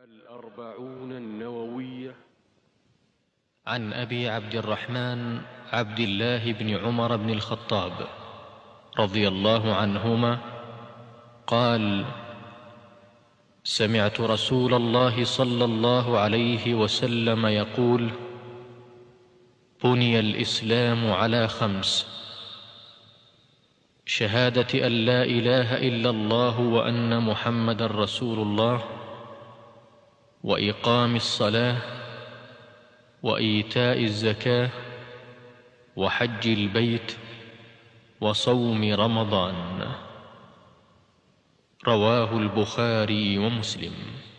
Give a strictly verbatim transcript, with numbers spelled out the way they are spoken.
الأربعون النووية. عن أبي عبد الرحمن عبد الله بن عمر بن الخطاب رضي الله عنهما قال: سمعت رسول الله صلى الله عليه وسلم يقول: بني الإسلام على خمس: شهادة أن لا إله إلا الله وأن محمدا رسول الله، وإقام الصلاة، وإيتاء الزكاة، وحج البيت، وصوم رمضان. رواه البخاري ومسلم.